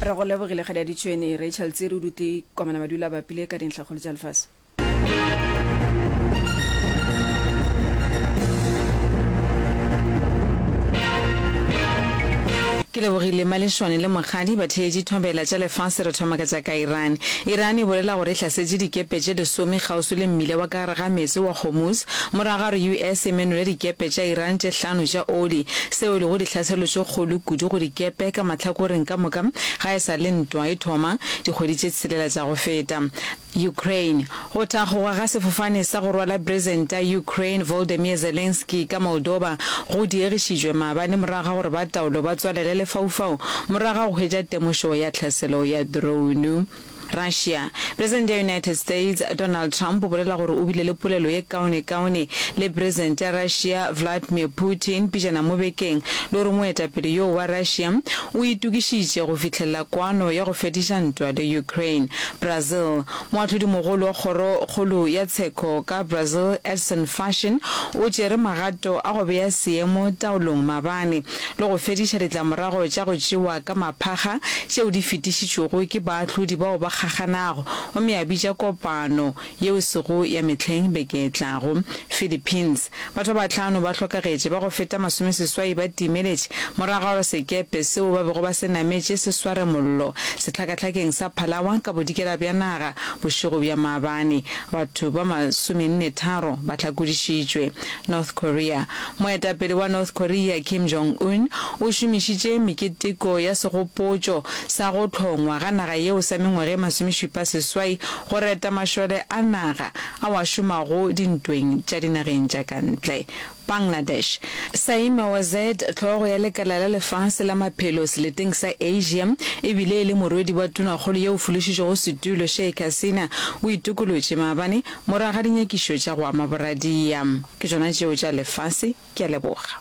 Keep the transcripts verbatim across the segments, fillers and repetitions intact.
re go lebogile ga di tshwene Rachel Tsiri o dute komana madula ba pile ka dintlhagolo tsa lefase. Ke lebogile maleshwane le mogadi ba theedi thobela tša lefase re thoma ka tša ka Iran. Iran e bolela gore hlasetše dikepe tše lesome kgauswi le mmile wa ka gare ga meetse wa Hormuz moraga gore U S e menole dikepe tša Iran tše hlano tša oli seo le go dihlaselo tše kgolo kudu go dikepe ka mahlakoreng ka moka ga e sa le ntwa e thoma dikgwedi tše tshelela tša go feta. Ukraine go thakgoga ga sefofane sa go rwala president ya Ukraine Volodymyr Zelensky ka Moldova go diegišitšwe maabane moraga gore ba taolo ba tswalele lefaufau moraga go hwetša temošo ya tlhaselo ya drone. Russia President of the United States Donald Trump o bolela gore o bile le polelo ye kaone kaone le President ya Russia Vladimir Putin pijana mo bekeng le gore moetapele yo wa Russia o itukišitše go fihlelela kwano ya go fediša ntwa le Ukraine. Brazil moahlodi mogolo wa kgoro kgolo ya tsheko ka Brazil Edson Fashion o tšere magato a go bea seemo taolong mabane le go fediša ditlamorago tša go tšewa ka maphaga tšeo di fetišitšwego ke baahlodi bao ba gaganago o meabitša kopano yeo sego ya metlheng beketlago. Philippines batho ba tlhano ba hlokagetše ba go feta masome seswai ba timeletše moraga gore sekepe seo ba bego ba se nametše se sware mollo sehlakahlakeng sa Palawan ka bodikela bja naga bošego bja maabane. Batho ba masomenne tharo ba hlakodišitšwe. North Korea moetapele wa North Korea Kim Jong-un o šomišitše meketeko ya segopotšo sa go hlongwa ga naga yeo sa mengwage masomešupa seswai go reta mašole a naga a wa šomago dintweng tša dinageng tša kantle. Bangladesh Saima Wazed tlhogo ya lekala la lefase la maphelo seleteng sa Asia e bile le morwedi wa tunakgolo yeo fološišego setulo Sheikh Hasina o itukolotše maabane moraga dinyakišo tša go ama boradia. Ke tšona tšeo tša lefase ke a leboga.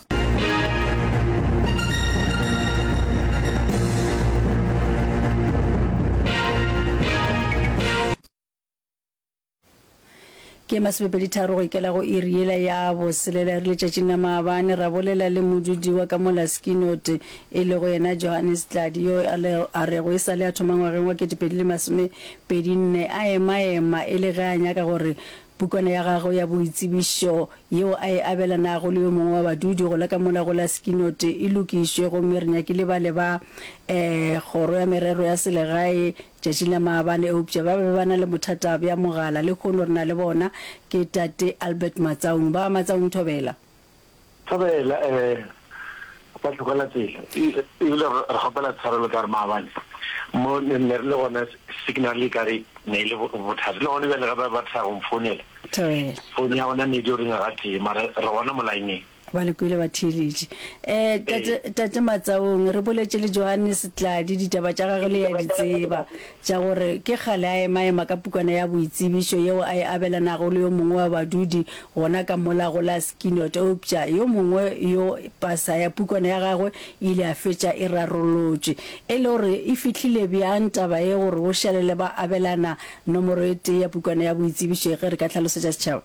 ke masebedi tharo go ikela go iriela ya boselela re letšatšing la maabane ra bolela le modudi wa ka mola skinote e le go yena Johannes Tladi yo a re go isa le a thoma ngwageng wa ketepedi le masome pedi nne a ema ema e le ge a nyaka gore bukana ya gago ya boitsebišo yeo a e abelanago le yo mongwe wa badudi go la ka mola go la skinote e lokišwe go mme re nyakile ba le ba um kgoro ya merero ya selegae tšatši la maabane eupša ba be ba na le bothata bja mogala le kgono re na le bona ke tate Albert Matsaung. Ba Matsaung thobela thobela um ba tlhokola tsela ebile re gopela tshwarelo ka re maabane mo ne re le gona signal e kare ne ile bothata le gone bjale gape ba tla go mfounela phone ya gona ne di o ringa ga tee mara re gona mo laeneng ba le kwele ba thiletše um tate Matsaung re boletše le Johannes Tladi ditaba tša gagwe le ya ditseba tša gore ke kgale a emaema ka pukana ya boitsebišo yeo a e abelanago le yo mongwe wa badudi gona ka mola go la Skinote eupša yo mongwe yo pasa ya pukana ya gagwe ile a fetša e rarolotše e le gore e fihlile bjang taba ye gore go šalele ba abelana nomoro e tee ya pukana ya boitsebišo ge re ka tlhalosetša setšhaba.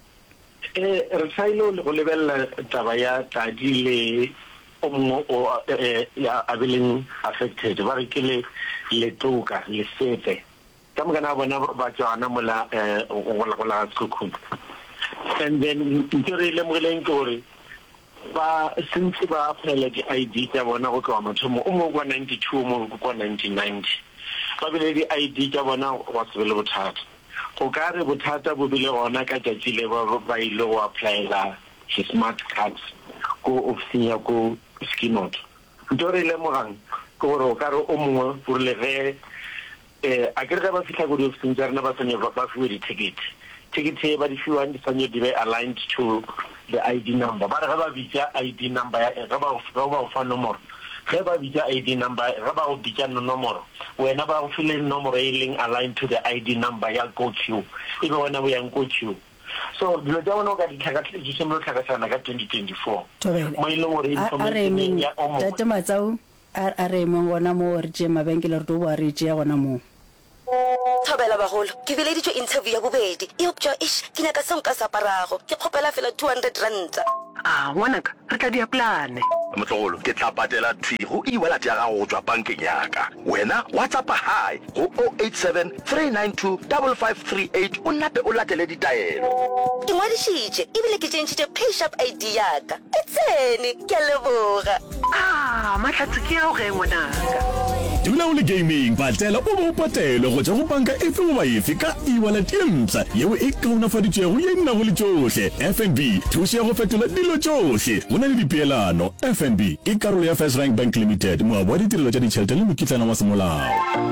Eh re tsailo le go lebella taba ya Tladi le o mo o ya abeleng affected ba re ke le le toka le sete ka mo kana bona ba tswana mola eh go la go la tshukhu and then ntire le mo leng gore ba sentse ba phela di I D tsa bona go tloa mathomo o mo kwa ninety-two mo kwa nineteen ninety ba bile di I D tsa bona go se le bothata go ka re bothata bo bile gona ka tšatši le ba ile go applyela smart cards go ofising ya go Skinote ntho re lemogang ke gore o ka re o mongwe gore le ge um a kere ge ba fitlha ko diofising tša rena ba sanye ba fiwe di-ticket ticket e ba di fiwang di sanye di be aligned to the I D number ba re ge ba bitša I D number ge ba go fa nomoro ge ba bitša I D number ge ba go bitša nomoro wena ba go file nomoro e leng aligned to the I D number ya go queue e be wena bo yang go queue so dilo tša bona o ka ditlhaka di semolo tlhakasana ka twenty twenty-four mo ile gore information ya o mo tate Matsaung a re mo gona mo re tšee mabenkele re to bo a re tšea gona mo thobela bagolo ke beleditšwe interview ya bobedi e optša ish ke nyaka seo nka saparago ke kgopela fela two hundred ranta ah ngwanaka re tla di applyane motlogolo ke tla patela thwi go e-wallet ya gago go tswa bankeng yaka wena WhatsApp hi go zero eight seven three nine two five five three eight o nape o latele ditaelo ke ngwadishitše ebile ke tšentšhitše payshap I D yaka e tsene ke a leboga ah mahlatse ke ao ge ngwanaka dula o le gaming patela o bo patela go tšwa go banka efe goba efe ka e-wallet ye mpša yeo e kaonafaditšego ye nnago le tšohle F N B thuša go fetola dilo tšohle go na le dipeelano F N B ke karolo ya First Rank Bank Limited moabo wa ditirelo tša ditšhelete le mokitlana wa semolao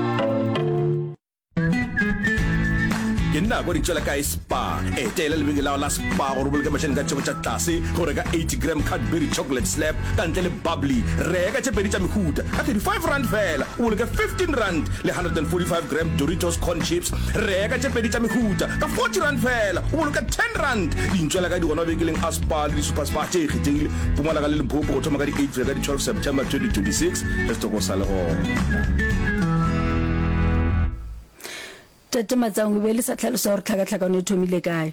ke nna go di tšwela ka spa e tele le bengela la spa go boloka machine ka tšego tša tlase go reka eighty gram Cadbury chocolate slab ka ntle le bubbly reka tše pedi tša mehuta ka thirty-five rand fela o boloka fifteen rand le one hundred forty-five gram Doritos corn chips reka tše pedi tša mehuta ka forty rand fela o boloka ten rand di ntšwela ka di gona bekeleng a spa le di super spa tše ikgethegile Mpumalanga le Limpopo go thoma ka di eight ka di twelve September twenty twenty-six let's go sa le go Tete Matsang be le sa tlhalosa gore tlhakatlhakano e thomile kae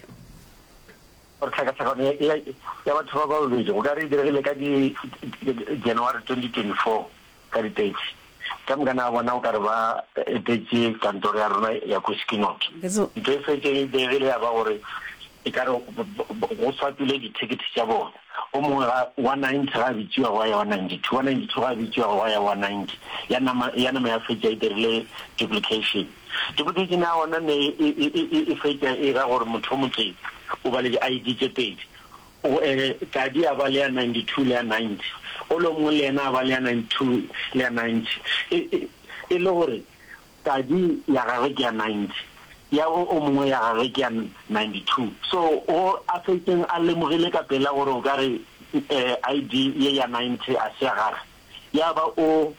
gore tlhakatlhakano ya batho ba ba bobedi go ka re diregile ka di January twenty twenty-four ka di-thirty ka mokana bona o ka re ba etetse kantoro ya rona ya ko Skinot ntho e fetse e diregile ya ba gore e ka re go swapile di-ticket tša bona o mongwe ga one ninety ga bitsiwa go ya one ninety-two one ninety-two ga bitsiwa go ya one ninety ya nama ya fetsa e dirile duplication duplication ya ona ne e fetsa e ga gore motho motse o ba le di-I D tše pedi o kadi a ba le ya ninety-two le ya ninety o lo mongwe le yena a ba le ya ninety-two le ya ninety e le gore kadi ya gagwe ke ya ninety ya o mongwe ya gagwe ke ya ninety-two so o a fetseng a lemogile ka pela gore o ka re I D ye ya ninety a se ya gagwe ya ba o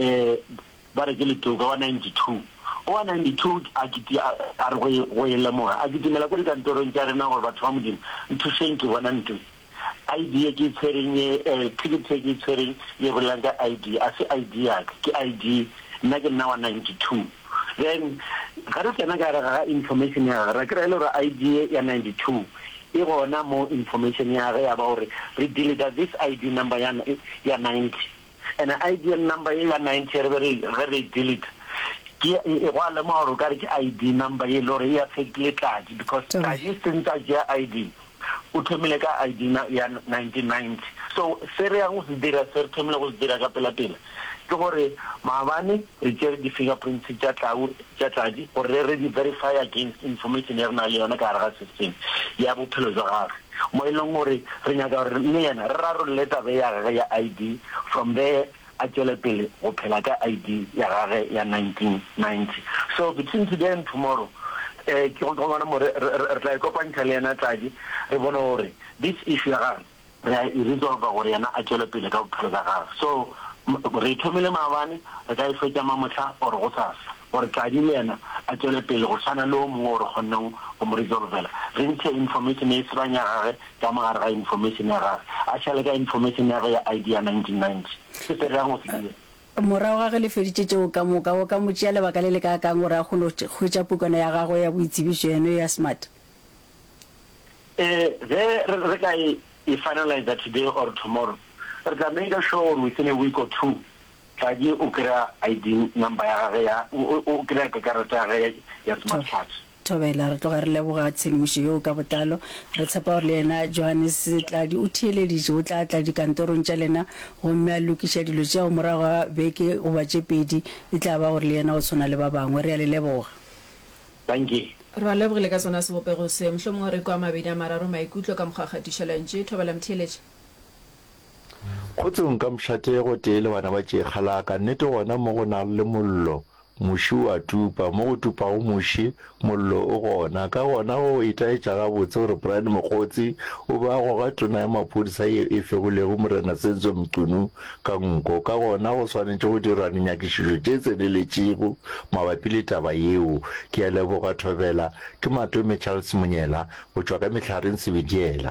ba re ke letoka wa ninety-two o ninety-two a ke a re go e lemoga a ke dimela ko dikantorong tša rena gore batho ba modimo nthuseng ke bona ntho I D ye ke tshwereng ticket ye ke tshwereng ye bolelang ka I D a se I D yaka ke I D nna ke nna wa ninety-two then ga re tsena ka ga information ya ra kry le gore I D ya ninety-two e gona mo information ya ga ya ba gore re delete this I D number ya ya ninety and I D number ya ninety re re re delete ke e go le mo ro ka re ke I D number ye lore ya fekile tlaji because ka distance ya I D o thomile ka I D ya nineteen ninety so se re ya go se dira se re thomile go se dira ka pela pela ke gore maabane re tsere di fingerprints tša tlau tša tlaji gore re re di verify against information ya rena le yona ka gare ga system ya bophelo jwa gagwe mo e leng gore re nyaka gore le yena re rarolle tabe ya gage ya I D from there a tšwele pele go phela ka I D ya gage ya nineteen ninety so between today and tomorrow eh ke go bona mo re tla ikopantša le yena tlaji re bona gore this issue ya gage re e resolve gore yana a tšwele pele ka bophelo jwa gagwe so re thomile maabane re ka e fetša mamotla gore go sasa gore tlaji le yena a tšwele pele go tshwana le o mongwe gore kgonneng go mo resolvela re ntshe information e sebanya gage ka mogare ga information ya gage a šale ka information ya ge ya I D ya nineteen ninety se se reyang go se dira morago ga ge le feditše tšeo ka moka o ka motšea lebaka le le ka kang gore a kgone go hwetša pukana ya gago ya boitsebišo eno ya smart eh ge re ka e finalize that today or tomorrow re tla make sure within a week or two tlaji o kry-a I D number ya gage ya o kry-a ka karata ya gage ya smart card thobela re tloga re leboga tshedimošo yo ka botlalo re tshepa gore le ena Johannes Tladi o theeleditše o tla tla dikantorong tša lena gomme a lokiša dilo tšeo morago ga beke goba tše pedi e tla ba gore le ena o tshwana le ba bangwe re a le leboga thank you re ba lebogile ka tsona sebopego se mohlomongwe re kwa mabedi a mararo maikutlo ka mokgwakgatišhelantše thobela mtheeletše kgotsong ka mšhate go tee le bana ba tšekgalaka nnete gona mo go na le mollo moši wa tupa mo go tupago moši mollo o gona ka gona go itaetša gabotse gore Brian Mokgotsi o ba go ga tona ya maphodisa e fegolego morena Senzo Mqunu ka nko ka gona go swanetše go dirwa dinyakišišo tše tseleletšego mabapi le taba yeo ke a leboga thobela ke Matome Charles Monyela go tšwa ka Mehlareng Sebediela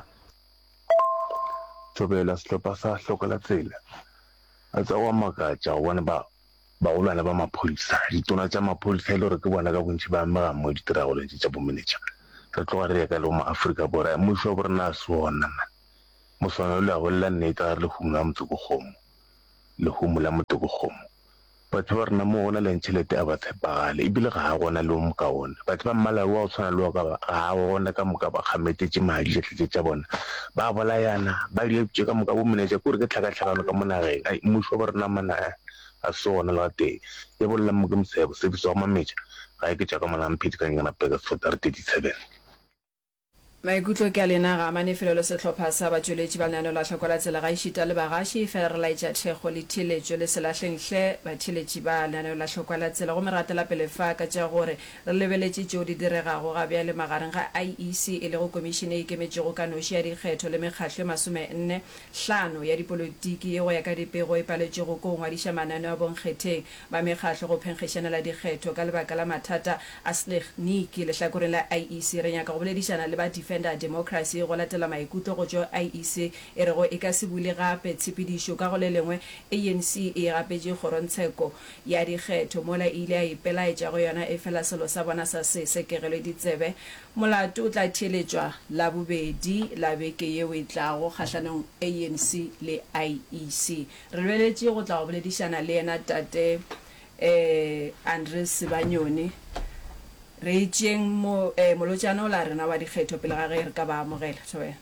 thobela sehlopha sa hlokola tsela a tsa wa makatša go bona ba baolwana ba maphodisa ditona tša maphodisa e le gore ke bona ka bontši ba amega mo ditiragolong tša bomenetša re tloga re ya ka le go maAforika Borwa mmušo wa borena a se ona man moswana le a bolla nnete a re lehumo la motsokokgomo lehumo la motokokgomo batho ba rena mo gona leng tšhelete a ba tshepagale ebile ga a gona le o mokaone batho ba mmala wa o tshwana le wa ka ga a gona ka moka ba kgametetse madi tletletse tša bona ba bolayana ba diepše ka moka bo menetša kore ke tlhakatlhakano ka mo nageng ai mmušo wa ba rena mana a se gona le wa teng e bolela mo ke mosebo sebiso wa mametša ga e ke tša ka monampedi ka ngana peka fotare thirty-seven. maikutlo ke a lena ga manefelo setlhopha sa batsweletši ba lenaneo la tlhoko la tsela ga išita le bagaši fela re laetša thekgo le theletšo le selahlenghle batheletši ba lenaneo la tlhoko la tsela go meratela pele fa ka tša gore re lebeletše tšeo di diregago ga bja le magareng ga I E C e lego komišene e ikemetšego ka noši ya dikgetho le mekgatlho e masome nne hlano ya dipolotiki ye go ya ka dipego e paletšego ko ngwadiša mananeo a bonkgetheng ba mekgatlho go phenkgišanela dikgetho ka lebaka la mathata a sleghniki lehlakoreng la I E C re nyaka go boledišana le ba defender democracy go latela maikutlo go tšo I E C e rego e ka se bule gape tshepedišo ka go le lengwe A N C e gapetše kgorontsheko ya dikgetho mola ile a ipelaetša go yona e fela selo sa bona sa se sekegelo ditsebe molato o tla theletšwa la bobedi la beke yeo e tlago kgatlhanong A N C le I E C re lebeletše go tla go boledišana le yena tate eh Andres Sebanyoni re tšeng mo eh molotšana o la rena wa dikgetho pele ga ge re ka ba amogela tšhobe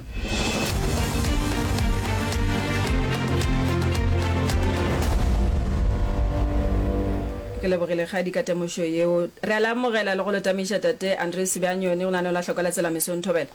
ke lebogile ga dikatemošo yeo re a la amogela le go letamiša tate Andres Sebanyoni o na la hloka la tsela mesong thobela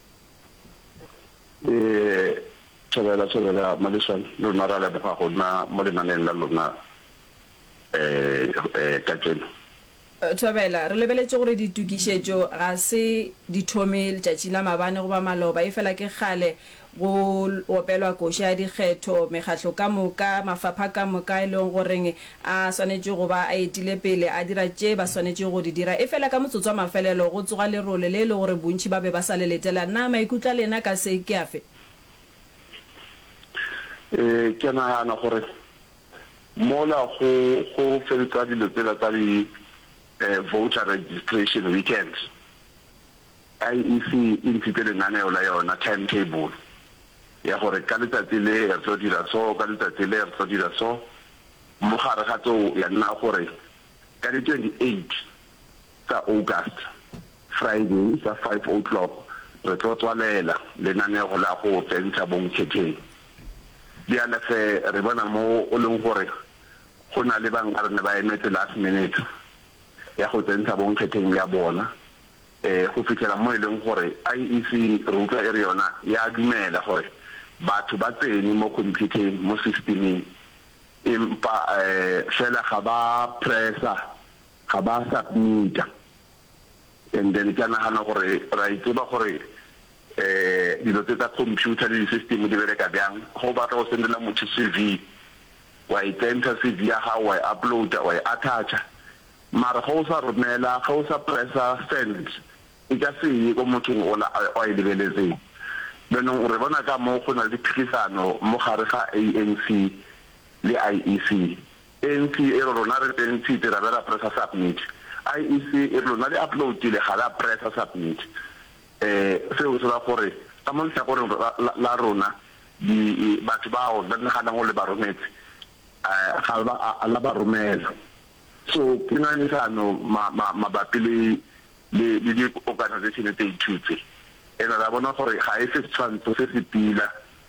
eh thobela thobela maleswan lo na ra la ba go na mo lenaneng la lona eh eh ka tsena thobela re lebeletše gore ditukišetšo ga se dithomi letšatši la mabane go ba maloba e fela ke kgale go opelwa koša ya dikgetho mekgatlo ka moka mafapha ka moka e leng goreng a swanetše go ba a etile pele a dira tše ba swanetše go di dira e fela ka motsotso wa mafelelo go tsoga lerole le le gore bontši ba be ba sa leletela nna maikutlo lena ka se ke afe eh ke nagana gore mola go go feltsa dilo tsela tsa di Uh, voter registration weekend I E C in titele naneo la yona timetable ya gore ka letsatsi le re tlo dira so ka letsatsi le re tlo dira so mo gare ga tso ya nna gore ka di twenty-eight tsa August Friday sa five o'clock re tlo tswalela le naneo la go tsentsa bonkgetheng di ana fe re bona mo o leng gore go na le bang a re ne ba emetse last minute ya go tsentsa bonkgetheng ya bona eh go fitlela mo eleng gore I E C ruta e yona ya dumela gore batho ba tsene mo computereng mo systeming impa eh fela ga ba pressa ga ba submit and then kana hana gore ra itse gore eh dilo tsa computer le system di bereka bjang go ba go sendela motho C V wa itenta C V ya ha wa upload wa attach mara go sa romela go sa pressa send e ka se go motho o la o e lebeletse beno re bona ka mo go na le phikisano mo gare ga A N C le I E C A N C e rona re teng tsi tira ba pressa submit I E C e rona le upload le ga la pressa submit eh se o tsela gore ka mo tsa gore la rona di batho ba o ba nna go le ba rometse eh ga ba a la ba romela so pinganisano ma ma bapile le le di organization tse itutse ena la bona gore ga e se tshwanto se se pila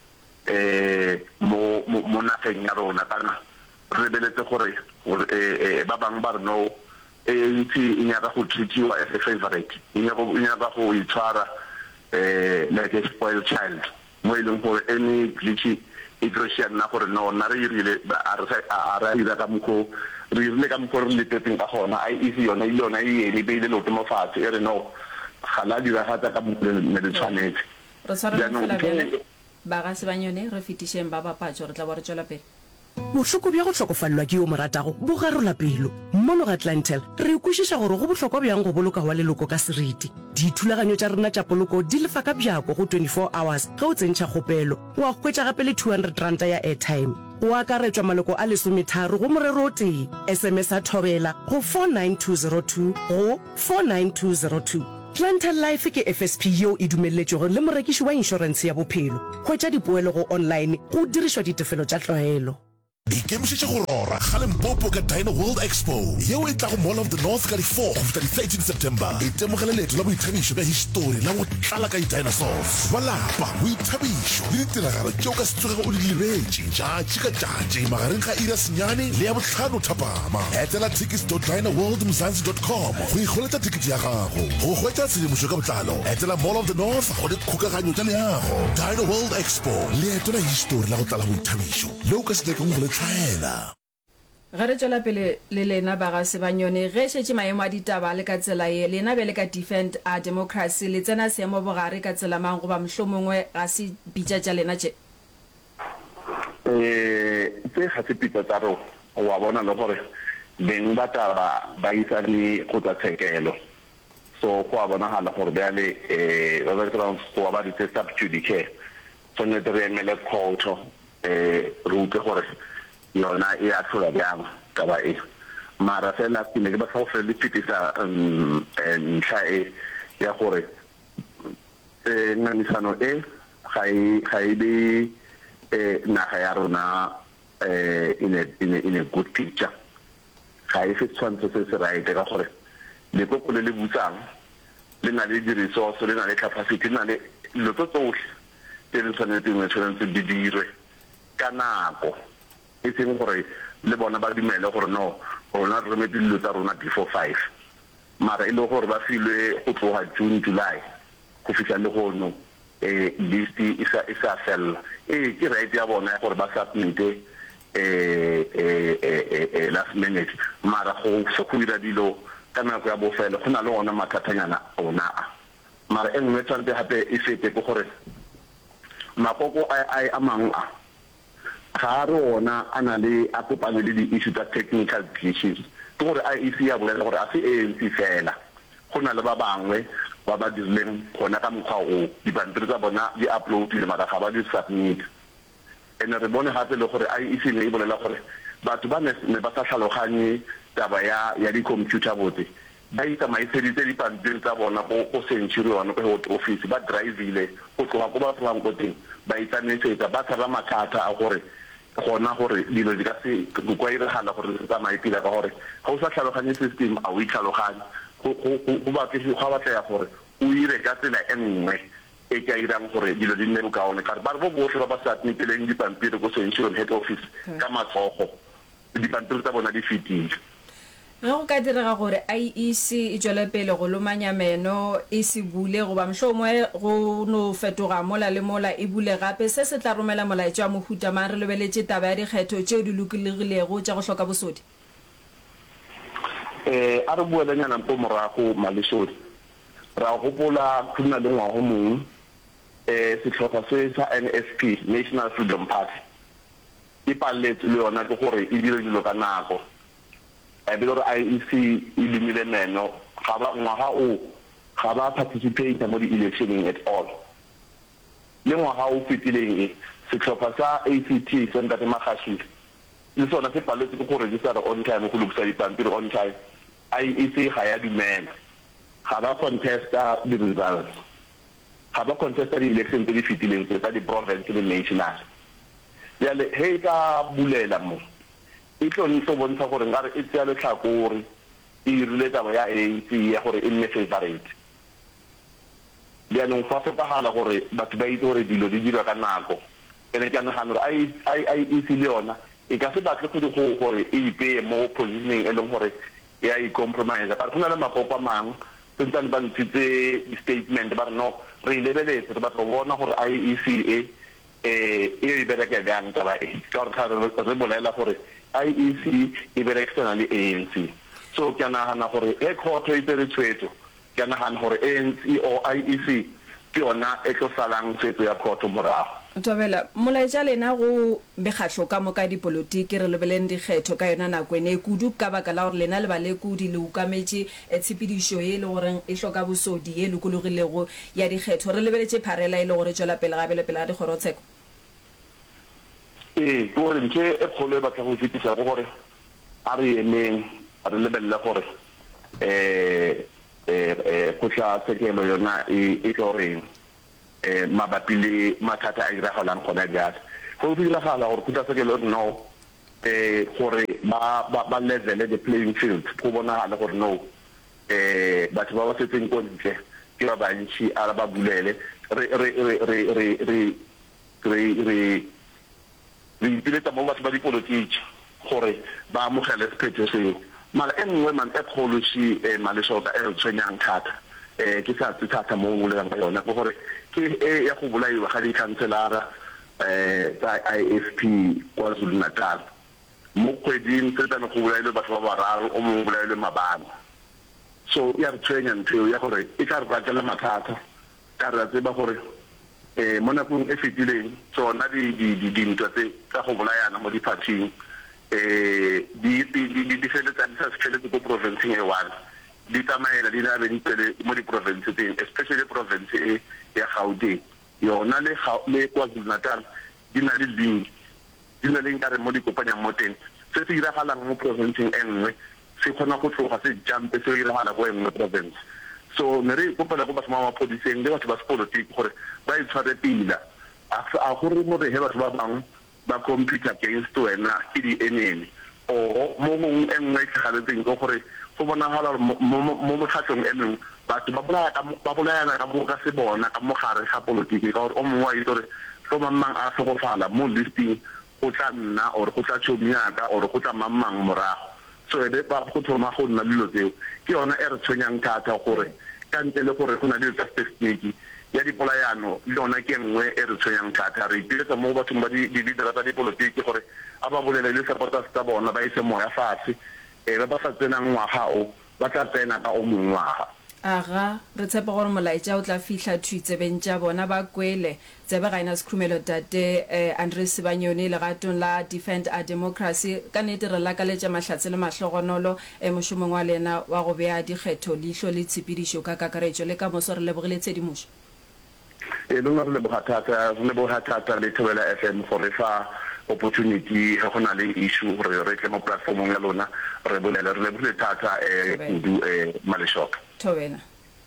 eh mo mo na fenya rona kana re beletse gore eh ba bang ba no e ntse inya ka go treatiwa as a favorite inya go inya ka go itshwara eh like a spoiled child mo ileng gore any glitchy Christian na gore no na re ile a re a ra ira ka mko re ile ka mko re le teng ka gona I E C yona ile yona e ile beile lo tmo fatshe e re no gala dira gata ka mko le le tshwanetse re tsara fela bjale ba ga Sebanyoni re fitisheng ba bapatso re tla bo re tswela pele bohloko bja go tlhokofallwa ke yo moratago bo garola pelo mmono ga Atlantel re ikwešiša gore go bohlokwa bjang go boloka wa leloko ka seriti dithulaganyo tša rena tša poloko di lefa ka bjako go twenty-four hours ge o tsentšha kgopelo wa hwetša gape le two hundred ranta ya airtime o akaretswa maloko a lesometharo go morero o tee S M S a thobela go four nine two zero two go four nine two zero two Clientele Life ke F S P yo e dumelletšego le morekiši wa inšorense ya bophelo hwetša dipoelo go online go dirišwa ditefelo tša tlwaelo. Ikemišitše go rora ga Limpopo ka Dino World Expo yeo e tla go Mall of the North ka di four go feta di thirteen September e temogele leeto la boithabišo ka history la go tlala ka di-dinosaurs balapa boithabišo le ditiragalo tšeo ka se tsogego o di lebetše tšatši ka tšatši magareng ga ira senyane le ya bohlano thapama etela tickets dino world mzansi dot com go ikgoletša tikete ya gago go hwetša tshedimošo ka botlalo etela Mall of the North go di kgokaganyo tša leago. Dino World Expo leeto la history la go tlala boithabišo leo ka se lekeng go le tlhaela. ga re tswela pele le lena ba ga Sebanyone ge šetše maemo a ditaba le ka tsela ye lena be le ka defend a democracy le tsena seemo bogare ka tsela mang goba mohlomongwe ga se bitša tša lena tše eh tse ga se pitsa tsa ro wa bona le gore beng ba taba ba isane go tsa tshekelo so go a bona hala gore ba le eh ba ba tsang go ba di sub judice so ne re emele court eh ruke gore yona e a thola bjang ka ba e mara fela ke ne ke ba go fela ditisa ntlha e ya gore eh nganisano e ga e ga e be eh naga ya rona eh in a in a, in a good picture ga e se tshwanetse se se right ka gore le popolo le butsang le na le di resource le na le capacity na le lo tsohle le le tshwanetse le tshwanetse di dire ka nako e seng gore le bona ba dimela gore no rona re me dilo tsa rona before five mara ile gore ba filwe go tloga June July go fihla le go no eh list isa isa fell eh ke right ya bona gore ba submit eh eh eh last minute mara go se go dira dilo ka nako ya bofelo go na le ona makatanyana ona mara engwe tsante hape e fete go gore mapoko ai amang a ga re ona ana le a kopane le di-issue tsa technical glitches ke gore I E C ya bolela gore a se A N C fela go na le ba bangwe ba ba dirileng gona ka mokgwa o dipampiri tsa bona di upload le mara ga ba di submit ene re bone gape le gore I E C ne e bolela gore batho ba ne ba sa tlhaloganye taba ya ya di-computer botse ba itsamaiseditse dipampiri tsa bona go centurion go office ba drive-ile go tloga ko ba tswang ko teng ba itsametsetsa ba tsaba mathata a gore gona gore dilo di ka se go ira hala gore se tsamaya pila ka gore ga o sa tlhaloganye system a o itlhaloganye go go ba ke go ba tla ya gore o ire ka tsela e nngwe e ka irang gore dilo di nne bokaone ka ba bo bohle ba ba sa tniteleng dipampiri go centurion head office ka matsogo dipampiri tsa bona di fitile ge go ka direga gore I E C e tswele pele go lomanya meno e se bule goba mohlomongwe go no fetoga mola le mola e bule gape se se tla romela molaetša wa mohuta mang re lebeletse taba ya dikgetho tšeo di lokilegilego tša go hloka bosodi eh a re buelanyana mpo morago malesodi ra gopola khuna le ngwago mongwe eh setlhopha se sa N S P National Freedom Party e paletse le yona ke gore e dire dilo ka nako e be gore I E C e limile meno ga ba ngwaga o ga ba participate mo di-electioning at all le ngwaga o fetileng e setlhopha sa A C T se ntate Magashi le sona se paletse ke gore di sa on time go lokisa dipampiri on time I E C ga ya dumela ga ba contesta the results ga ba contesta di-election tse di fetileng tsa di-province le national ya le he ka bulela mo e tlo ntse bontsha gore ngare e tsaya le tlhakore e rile taba ya A N C ya gore e nne favorite ya no fa fa hala gore batho ba itse gore dilo di dira ka nako ene ke nagana gore I E C le yona e ka se batle go go gore e ipe mo positioning e leng gore ya i compromise ka tsona le mapopa mang tsentse ba ntse statement ba no re lebeletse re ba bona gore I E C e eh e bere ke gang taba e ka re bolela gore I E C e bere externally A N C so ke nagana gore e court e tere tshwetso ke nagana gore A N C o I E C ke ona e tlo salang tshwetso ya court morago Tobela molaetša lena go bekgatlho ka moka dipolotiki re lebeleng dikgetho ka yona nako ene kudu ka baka la gore lena le ba le kudi le ukametse tshepedišo ye le gore e hloka bosodi ye lokologilego ya dikgetho re lebeletse pharela e le gore tswela pele gape le pele ga dikgorotsheko eh gore nke e kholo ba tla go fitisa go gore a re emeng a re lebella gore eh eh eh kutla sekelo yona e tlo reng eh mabapi le mathata a iragalang gona jalo go diragala gore kutla sekelo no eh gore ba ba level the playing field go bonagala gore no eh batho ba ba setseng ko ntle ke ba bantsi a ba bulele re re re re re re re re re ipiletsa mo batho ba dipolotiki gore ba amogele sephetho seo mala enngwe man e policy e malesoka e tshwenyang thata eh ke sa tsatsa mo mo le ka yona go gore ke e ya go bolaiwa ga di-councilora eh tsa I F P KwaZulu Natal mo kweding tse tsa go bolaile batho ba bararo o mo bolaile mabana so ya tshwenya ntho ya gore e ka re batla mathata ka re tseba gore eh mona go e fitileng tsona di di dintwa tse tsa go bolayana mo di-partying eh di di di di fela tsa sa tshele go province e one di tamaela di na be di tele mo di province tse especially province e ya Gauteng yona le le KwaZulu Natal di na le link di na le nkare mo di kopanya mo teng se se iragalang mo province e nngwe se khona go tloga se jump se iragala go engwe province so nere go pela go ba sama mapodiseng le batho ba sepolotiki gore ba itshware pila a gore mo re he batho ba bang ba compete against wena ke di enemy o mo mo engwe tsaletseng go gore go bonagala mo mo mokhatlong eneng batho ba bola ka ba bolayana ka mo ka se bona ka mo gare ga politiki ka gore o mongwe wa itore go mamang a se go fala mo listing go tla nna or go tla tshomiaka or go tla mamang morago so ede ba go thoma go nna dilo tseo ke yona e re tshwenyang thata gore ka ntle le gore go na le tsa technique ya dipolayano le yona ke nngwe e re tshwenyang thata re ipiletsa mo bathong ba di leader tsa dipolotiki gore a ba bolele le supporters tsa bona ba ise moya fatshe e ba ba sa tsena ngwaga o ba tla tsena ka o mongwaga aga re tshepa gore molaetsa o tla fihla thuitse bentja bona ba kwele tsebe ga ina skhumelo tate eh, Andre Sibanyoni le gatong la Defend Our Democracy ka nete re la ka letša mahlatse le mahlogonolo e mošomong wa lena wa go bea dikgetho leihlo le tshepedišo ka kakaretšo le ka moso re lebogile tshedimošo e lona re leboga thata re leboga thata le Thobela F M gore fa opportunity ga gona le issue re re tle mo platformong ya lona re bolele re lebogile thata e kudu e Maleshoka Thobela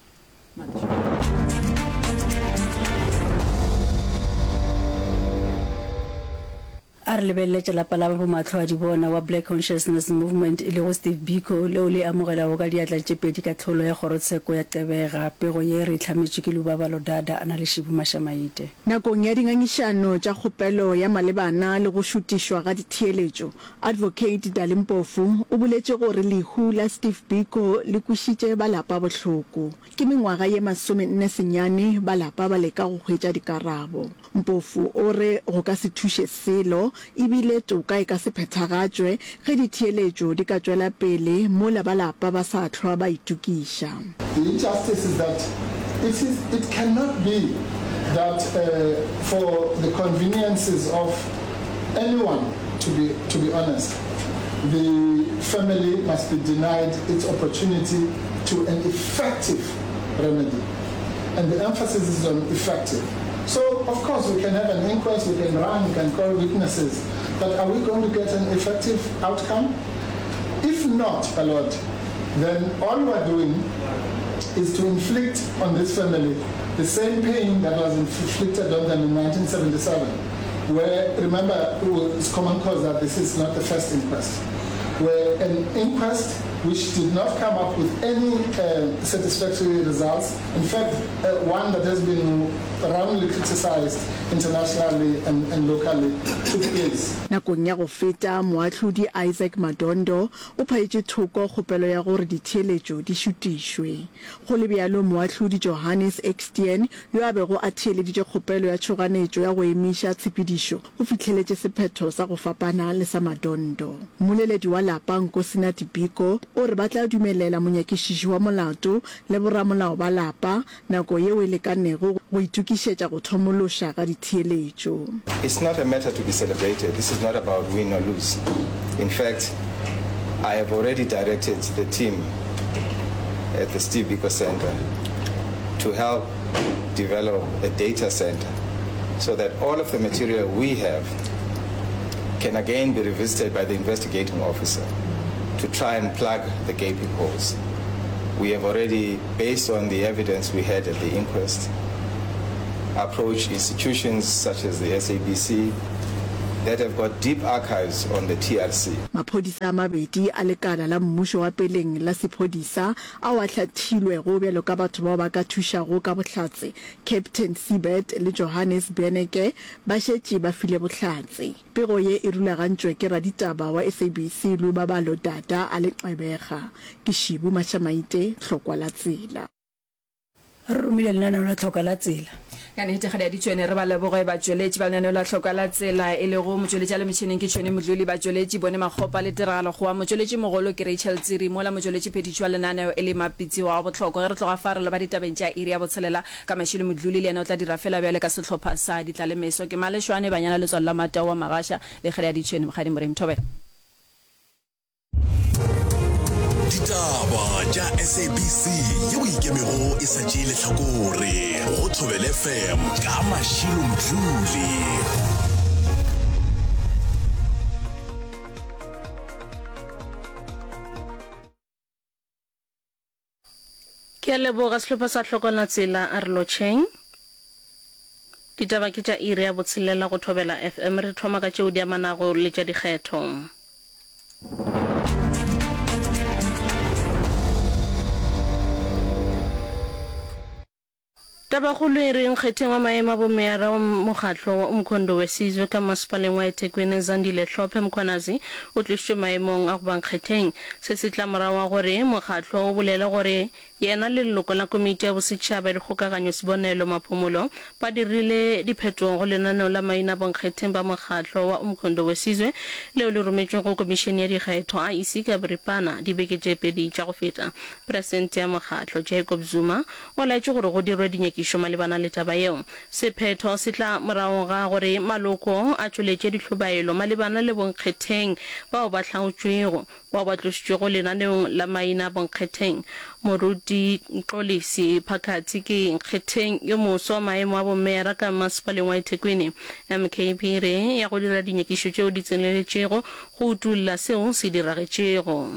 a re lebeletse la pala bo matlho a di bona wa Black Consciousness Movement ile go Steve Biko le le amogela go ka diatla tše pedi ka tlholo ya gorotsheko ya Tebega pego ye re tlhametše ke luba balo dada ana le Shibu Mashamaite nakong ya dingangišano tša kgopelo ya malebana le go šutišwa ga ditheeletšo advocate Dalimpofu o boletše gore lehu la Steve Biko le kušitše balapa bohloko ke mengwaga ye masomenne senyane balapa ba leka go hwetša dikarabo Mpofu o re go ka se thuše selo ibile toka e ka se phethagatšwe ge ditheeletšo di ka tšwela pele mo la balapa ba sa hlwa ba itukiša. The injustice is that it, is, it cannot be that uh, for the conveniences of anyone, to be, to be honest, the family must be denied its opportunity to an effective remedy. And the emphasis is on effective. So, of course, we can have an inquest, we can run, we can call witnesses, but are we going to get an effective outcome? If not, my Lord, then all we are doing is to inflict on this family the same pain that was inflicted on them in nineteen seventy-seven, where, remember, it was common cause that this is not the first inquest, where an inquest which did not come up with any uh, satisfactory results. In fact, uh, one that has been roundly criticized internationally and, and locally took place. Nakong ya go feta moatlhodi Isaac Madondo o phaetse thoko kgopelo ya gore ditheeletšo di šutišwe go le bjalo moatlhodi Johannes Extien yo a bego a theeleditše kgopelo ya tšhoganetšo ya go emiša tshepedišo go fitlheletše sephetho sa go fapana le sa Madondo. Moleledi wa lapa Nkosina Dibiko o re ba tla dumelela monyakišiši wa molato le boramolao ba lapa nako yeo e lekanego go itukišetša go thomološa ga ditheeletšo. It's not a matter to be celebrated. This is not about win or lose. In fact, I have already directed the team at the Steve Biko Center to help develop a data center so that all of the material we have can again be revisited by the investigating officer to try and plug the gaping holes. we have already, based on the evidence we had at the inquest, approached institutions such as the S A B C that have got deep archives on the T R C. Maphodisa a mabedi a lekala la mmuso wa peleng la sephodisa a wa hlathilwe go bjalo ka batho ba ba ka thušago ka bohlatse. Captain Sibet le Johannes Beneke ba šetše ba file bohlatse. Pego ye e rulagantšwe ke raditaba wa S A B C le ba ba Lotata a Leqebega. Ke Shibu Mashamaite, Hlokwa la Tsela. Rumile lenaneo la Hlokwa la Tsela. Ka nnete ga di tshwane re ba leboge ba tsweletši ba lenaneo la Hlokwa la Tsela e le go motsweletši a le metšhineng ke tshwane modluli ba tsweletši bone makgopa le tiragalo go wa motsweletši mogolo ke Rachel Tsiri mola motsweletši phetišo wa lenaneo e le mapitsi wa botlhokwa ge re tloga fa re le ba ditabeng tša iri ya botshelela ka mašilo modluli le ena o tla dira fela bjale ka sehlopha sa ditlalemeso ke malešwane banyana le tswalela matao wa magasha le kgele ya ditšhwane mogadi moremi thobela ditaba tša S A B C yeo ikemego e sa tšeele hlakore go Thobela F M ka mašilo modluli. Ke a leboga sehlopha sa Hlokwa la Tsela a re lotšheng. Ditaba ke tša iri ya botshelela go Thobela F M re thoma ka tšeo di amanago le tša dikgetho. Tabagolo e reng kgetheng wa maemo a bomeara wa mokgatlo wa Umkhondo wesizwe ka masepaleng wa eThekwini Zandile Hlophe Mkhwanazi o tlišitšwe maemong a go bankgetheng se se tlamorago wa gore mokgatlo o bolela gore yena le leloko la komiti ya bosetšhaba le kgokaganyo sebonelo maphomolo ba dirile diphetogo go lenaneo la maina bonkgetheng ba mokgatlo wa Umkhondo wesizwe leo le rometšwe go komišene ya dikgetho a ise ka boripana dibeke tše pedi tša go feta. Presidente ya mokgatlo Jacob Zuma o laetše gore go dirwe dinyekišo malebana le taba yeo. Sephetho se tla morago ga gore maloko a tšweletše ditlhobaelo malebana le bonkgetheng bao ba hlaotšwego bao ba tlošitšwego lenaneong la maina bonkgetheng. Moruti Xolisi phakathi ke nkgetheng yo moso wa maemo a bomeara ka masepaleng wa eThekwini. M K P re ya go dira dinyekišo tšeo di tseneletšego go utulla seo se diragetšego.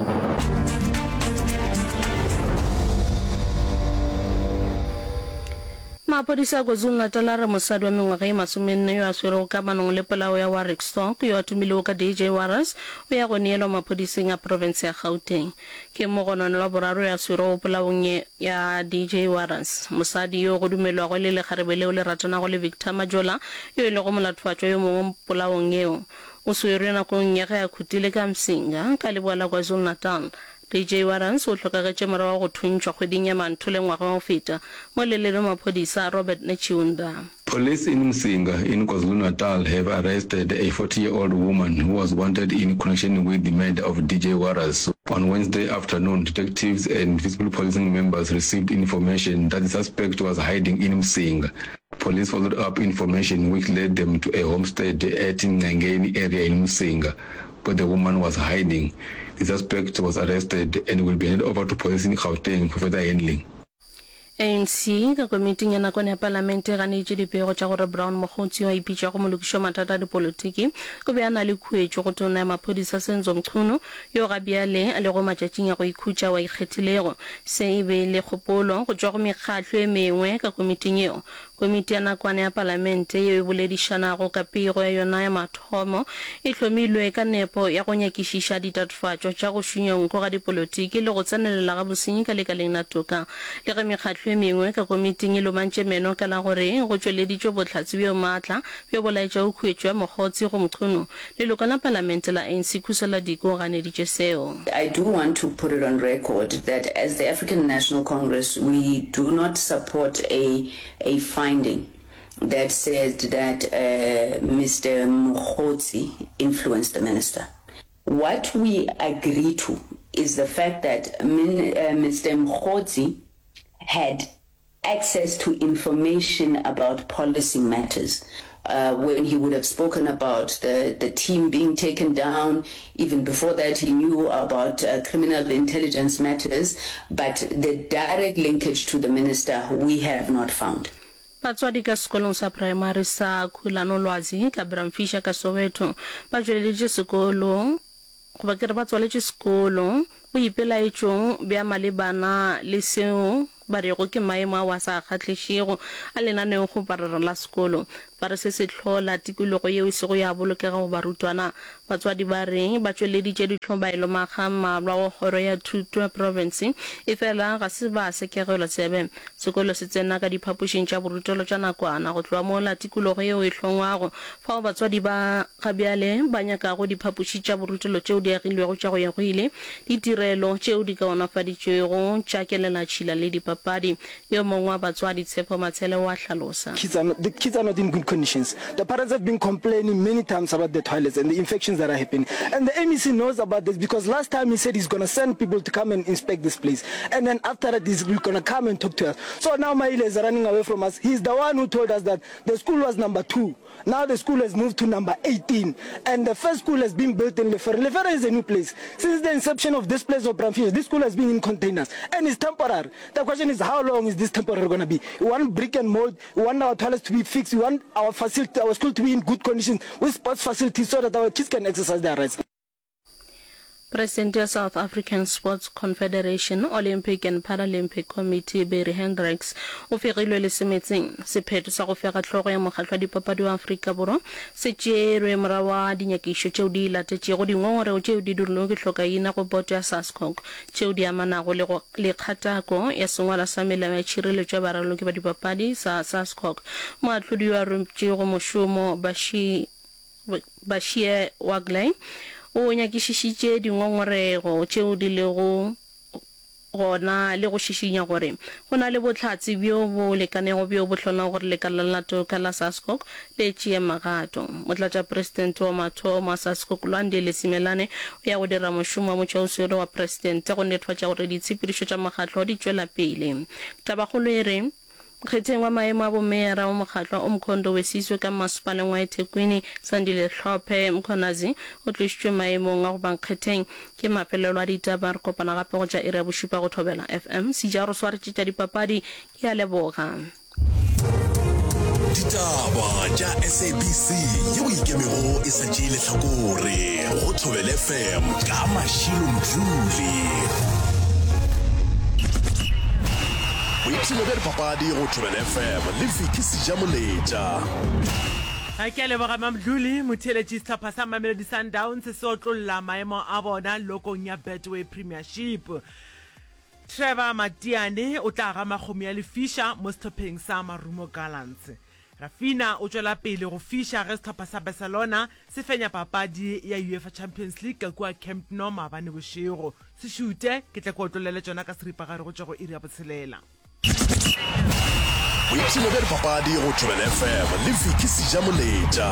Maphodisa KwaZulu-Natal re mosadi wa mengwaga e masomenne yo a swerego ka manong le polao ya Warwickstock yo a tumilego ka D J Warras o ya go neelwa maphodiseng a province ya Gauteng. Ke mogonone wa boraro ya swerego polaong ya D J Warras. Mosadi yo go dumelwago le lekgarebe leo le ratanago le Victor Majola yo e lego molathofatšwa yo mongwe polaong eo o swerwe nakong ya ge ya khutile ka Msinga ka leboa la KwaZulu-Natal. D J Warras o hlokagetše morago go thuntšwa kgweding ya Manthole ngwaga wa go feta mo lelelo maphodisa Robert Nechiunda. Police in Msinga in KwaZulu-Natal have arrested a forty-year-old woman who was wanted in connection with the murder of D J Warras. On Wednesday afternoon, detectives and visible policing members received information that the suspect was hiding in Msinga. Police followed up information which led them to a homestead at Ngangeni area in Msinga, where the woman was hiding. The suspect was arrested and will be handed over to police in Gauteng for further handling. A N C ka komiting ya nakone ya parlamente ga ne dipego tša gore Brown Mogotsi wa ipitša go molokišo mathata a dipolotiki go be a na le khuetšo go tona ya maphodisa Senzo Mchunu yo ga bjale a le go matšatšing ya go ikhutša wa ikgethilego se e be le kgopolo go tšwa go mekgatlo e mengwe ka komiting eo. Komiti ya nakwane ya parlamente yeo e boledišanago ka pego ya yona ya mathomo e hlomilwe ka nepo ya go nyakišiša ditatofatšo tša go šunyonko ga dipolotiki le go tsenelela ga bosenyi ka lekaleng la toka le ge mekgatlo e mengwe ka komiting e lomantše meno ka la gore go tšweleditšwe bohlatse bjo maatla bjo bolaetša go khuetšo ya Mogotsi go Mchunu leloko la parlamente la A N C Khusela Diko ganeditše seo. I do want to put it on record that as the African National Congress we do not support a a finding that said that uh, Mister Mogotsi influenced the minister. What we agree to is the fact that min, uh, Mister Mogotsi had access to information about policy matters. Uh, when he would have spoken about the, the team being taken down. Even before that, he knew about uh, criminal intelligence matters, but the direct linkage to the minister, we have not found. Batswadi ka sekolong sa primary sa Khulano Lwazi ka Bramfisha ka Soweto ba tsweleditše sekolo go ba kere ba tswaletše sekolo boipelaetšong bja malebana le seo ba rego ke maemo a wa sa kgatlhešego a lenaneo go barara la sekolo ba re se se tlhola tikologo yeo se go ya bolokega go barutwana batswadi ba reng ba tšweleditše ditlhobaelo maga mmalwa go kgoro ya thuto ya province e fela ga se ba sekegelo tsebe sekolo se tsena ka diphapošing tša borutelo tša nakwana go tloa mola tikologo yeo e hlongwago fao batswadi ba gabjale ba nyakago diphapoši tša borutelo tšeo di agilwego tša go ya go ile ditirelo tšeo di kaonafaditšwego tša kelelatšhila le dipapadi yo mongwe wa batswadi Tshepo Matshele wa hlalosa. The kids are not in good conditions. The parents have been complaining many times about the toilets and the infections that are happening. And the M E C knows about this because last time he said he's going to send people to come and inspect this place. And then after that, he's going to come and talk to us. So now Maile is running away from us. He's the one who told us that the school was number two. Now the school has moved to number eighteen. And the first school has been built in Lefere. Lefere is a new place. Since the inception of this place of Bramfish, this school has been in containers. And it's temporary. The question is, how long is this temporary going to be? We want brick and mold. We want our toilets to be fixed. We want our facility, our school to be in good condition with sports facilities so that our kids can exercise their rights. President of South African Sports Confederation Olympic and Paralympic Committee Barry Hendricks o fegilwe le semetseng sephetho sa go fega tlhogo ya mokgatlho wa dipapadi wa Afrika Borwa se tšerwe morago ga dinyakišo tšeo di latetšego dingongorego tšeo di dirilwego ke hlokaina go boto ya SASCOC tšeo di amanago le kgatako ya sengwala sa melao ya tšhireletšo ya baraloki ba dipapadi sa SASCOC moahlodi yo a rompitšego mošomo Bashir Wagley o nyakišišitše dingongorego tšeo di lego gona le go šišinya gore go na le botlhatsi bjo bo lekanego bjo bo hlona gore lekala la toka la SASCOC le tšee magato motlatša presidente wa mathomo a SASCOC Lwandile Simelane o ya go dira mošomo wa motšwaoswere wa presidente go netefatša gore ditshepedišo tša mokgatlo di tšwela pele tabakgolo e re mokgetheng wa maemo a bomeera wa mokgatlo o mkhondo wesiswe ka masepaleng wa eThekwini Sandile Hlophe Mkhonazi o tlišitšwe maemong a go bankgetheng ke mafelelo a ditaba re kopana gape go tša iri ya bošupa go thobela F M sejaro swaretše tša dipapadi ke a leboga ditaba tša S A B C yeo ikemego e sa tšee lehlakore go thobela F M ka Mashilo Mdluli boitšhelo bja dipapadi go thobela F M le Viki Sejamoletša a ke a leboga Mamdluli motheletši sehlopha sa Mamelodi Sundowns se o tlolola maemo a bona lokong ya Betway Premiership. Trevor Matiane o tla gama kgomo ya lefisha mo sethopheng sa Marumo Gallants. Rafina o tšwela pele go fisha ge sehlopha sa Barcelona se fenya papadi ya UEFA Champions League ka kua Camp Nou maabane bošego se šute ke tla ko tlolele tšona ka seripagare go tšwa go iri ya botshelela. boitšhelo bja dipapadi go thobela F M le Viki Sejamoletša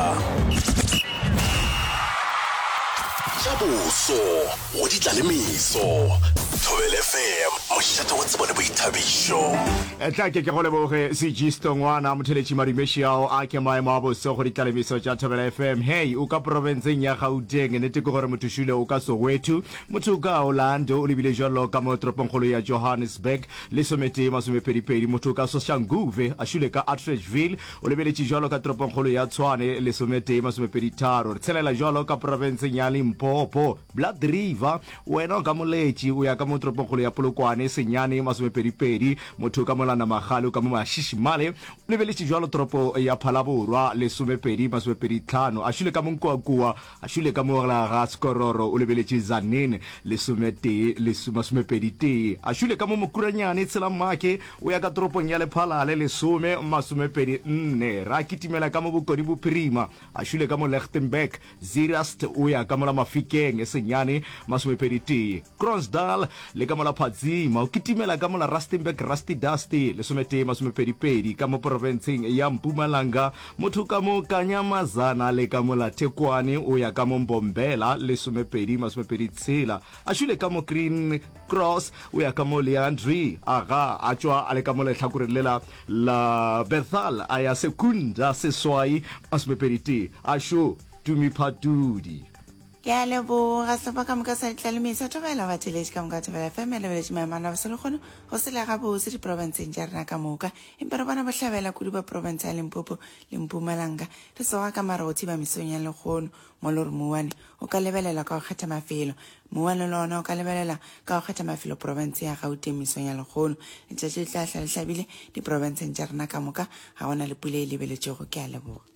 tša boso go di tlalemiso thobela F M mošate go tsebone boithabišo tla ke ke go leboge Sejisto ngwana motheletši Marimešiao a ke maemo a boso go ditlalemiso tša thobela F M. Hey, o ka provinceng ya Gauteng nnete ke gore motho šule o ka Soweto motho ka Orlando o lebile jalo ka mo tropongkgolo ya Johannesburg le somete masomepedipedi motho ka Soshanguve a šule ka Atteridgeville o lebeletše jalo ka tropongkgolo ya Tshwane le somete masomepeditharo re tshelela jalo ka provinceng ya Limpopo Blood River wena ka moletši o ya ka mo tropongkgolo ya Polokwane senyane masomepedipedi motho ka molana magale ka mo Mashishimale o lebeletše jalo tropo ya Phalaborwa le somepedi masomepeditlhano a šule ka mo Nkuakua a šule ka mo ga Skororo o lebeletše Zanine le somete le masomepeditee a šule ka mo Mokuranyane Tshelamake o ya ka tropong ya Lephalale le some masomepedi nne ra kitimela ka mo Bokodi Bophirima a šule ka mo Lichtenburg Zeerust o ya ka mo la Mafikeng senyane masomepeditee Kronsdal le ka mo la Phadzima o kitimela ka mo la Rustenburg Rusty Dusty le somete masomepedipedi ka mo provinceng ya Mpumalanga motho ka mo Kanyamazana le ka mo la Tekwane o ya ka mo Mbombela le somepedi masomepedi tshela a šule ka mo Green Cross o ya ka mo Leandri aga a tšwa a le ka mo lehlakore lela la Bethal a ya Sekunda Seswai masomepedite a šo Tumi Phatudi ke a leboga sepa ka moka sa ditlalemiso thobela bateledi ka moka thobela F M le beledi maemana ba selekgono go se lega botse diprovinceng tša rena ka moka empa re bona bohlabela kudu ba province ya Limpopo le Mpumalanga re soga ka mara go thiba mesong ya lekgono mo le gore Mowane o ka lebelela ka go kgetha mafelo Mowane le ona o ka lebelela ka go kgetha mafelo province ya Gauteng mesong ya lekgono letšatši le tla tla le hlabile diprovinceng tša rena ka moka ga gona le pule e lebeletšego ke a leboga.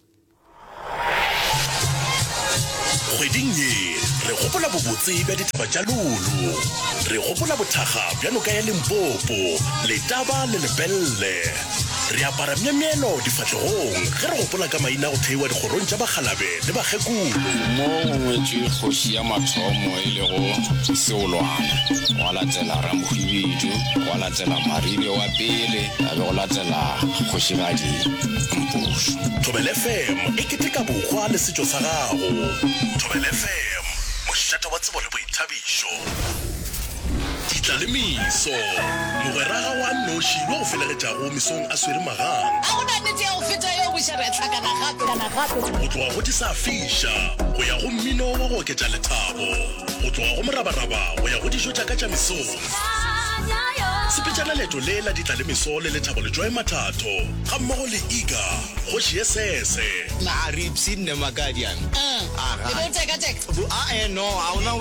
kgweding ye re gopola bobotse bja dithaba tša lolo re gopola bothaga bja noka ya Limpopo letaba le lebelle re apara mnyamyeno difatlegong ge re gopola ka maina go theiwa dikgorong tša bagalabe le bagekolo mo ngwetše kgoši ya mathomo e le go seolwana go latela ramohwibidu go latela maribe wa pele a be go latela kgošigadi mpusu Thobela F M e keteka bokgwa le setšo sa gago Thobela F M mošata wa tsebo le boithabišo ditlalemiso mogweraga wa noši yo go felegetšago mesong a swere magang a gona nete ya go feta yo bošara ya tlhakana gape kana gape go tloga go disa fiša go ya go mmino wa go oketša lethabo go tloga go morabaraba go ya go dijo tša ka tša mesong sepetšana leeto le la ditlalemiso le lethabo le joe mathato ga mmogo le iga kgoši ye sese naaripsi nne makadian ebe o tekateka ae no a ona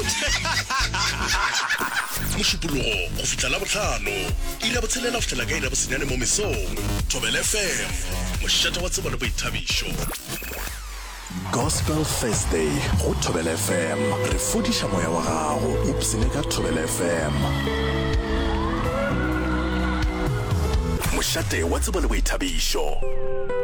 mošupologo go fihla la bohlano ira botshelela go fihla ka ira bosenyane mo mesong Thobela F M mošata wa tsebo le boithabišo Gospel Thursday go Thobela F M re fodiša moya wa gago ipsene ka Thobela F M mošate wa tsebo le boithabišo